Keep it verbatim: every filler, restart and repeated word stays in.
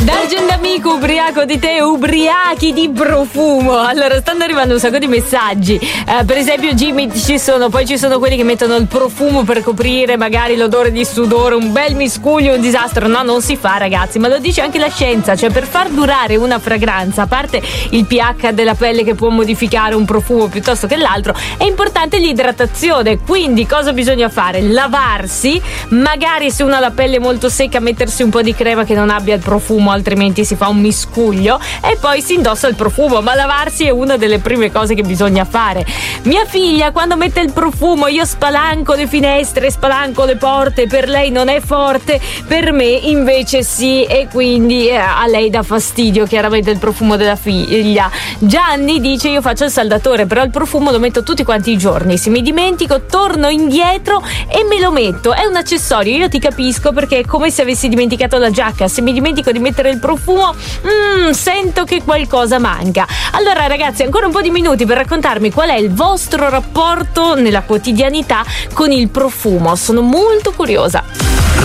Dargen d'amico, ubriaco di te, ubriachi di profumo. Allora, stanno arrivando un sacco di messaggi. Eh, per esempio, Jimmy, ci sono, poi ci sono quelli che mettono il profumo per coprire magari l'odore di sudore, un bel miscuglio, un disastro. No, non si fa, ragazzi, ma lo dice anche la scienza. Cioè, per far durare una fragranza, a parte il pH della pelle che può modificare un profumo piuttosto che l'altro, è importante l'idratazione. Quindi, cosa bisogna fare? Lavarsi, magari se uno ha la pelle molto secca, mettersi un po' di crema che non abbia il profumo, altrimenti si fa un miscuglio, e poi si indossa il profumo. Ma lavarsi è una delle prime cose che bisogna fare. Mia figlia, quando mette il profumo, io spalanco le finestre, spalanco le porte. Per lei non è forte, per me invece sì, e quindi eh, a lei dà fastidio chiaramente il profumo della figlia. Gianni dice: io faccio il saldatore, però il profumo lo metto tutti quanti i giorni, se mi dimentico torno indietro e me lo metto, è un accessorio. Io ti capisco, perché è come se avessi dimenticato la giacca. Se mi dimentico di mettere il profumo, mm, sento che qualcosa manca. Allora ragazzi, ancora un po' di minuti per raccontarmi qual è il vostro rapporto nella quotidianità con il profumo. Sono molto curiosa.